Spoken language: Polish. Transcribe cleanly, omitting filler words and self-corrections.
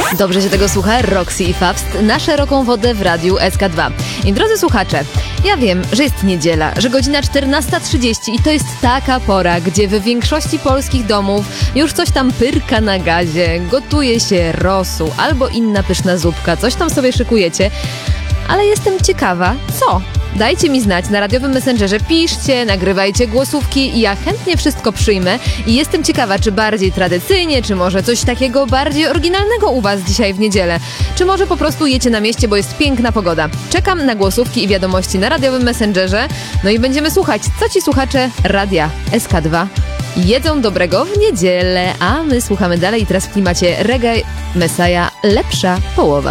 Dobrze się tego słucha, Roxy i Fabst na szeroką wodę w radiu SK2. I drodzy słuchacze, ja wiem, że jest niedziela, że godzina 14:30 i to jest taka pora, gdzie w większości polskich domów już coś tam pyrka na gazie, gotuje się rosół albo inna pyszna zupka, coś tam sobie szykujecie. Ale jestem ciekawa, co? Dajcie mi znać na radiowym Messengerze, piszcie, nagrywajcie głosówki i ja chętnie wszystko przyjmę i jestem ciekawa, czy bardziej tradycyjnie, czy może coś takiego bardziej oryginalnego u was dzisiaj w niedzielę, czy może po prostu jecie na mieście, bo jest piękna pogoda. Czekam na głosówki i wiadomości na radiowym Messengerze, no i będziemy słuchać, co ci słuchacze radia SK2 jedzą dobrego w niedzielę, a my słuchamy dalej i teraz w klimacie reggae Messiah, lepsza połowa.